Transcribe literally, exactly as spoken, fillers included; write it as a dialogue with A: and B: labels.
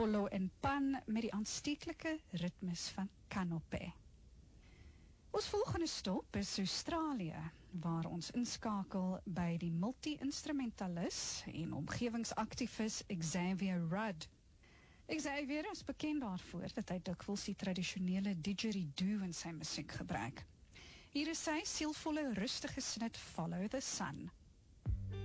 A: Polo en Pan met die aansteeklike ritmes van Canopé. Ons volgende stop is Australië, waar ons inskakel by die multi-instrumentalis en omgewingsaktivis Xavier Rudd. Xavier is bekend daarvoor dat hy dikwels die tradisionele didgeridoo in sy musiek gebruik. Hier is sy sielvolle rustige snit Follow the Sun.